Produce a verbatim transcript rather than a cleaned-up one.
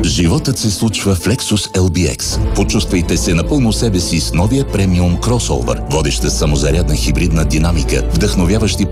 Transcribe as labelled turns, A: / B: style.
A: Животът се случва в Lexus Ел Би Екс. Почувствайте се напълно себе си с новия премиум кросовър, водеща самозарядна хибридна динамика, вдъхновяващи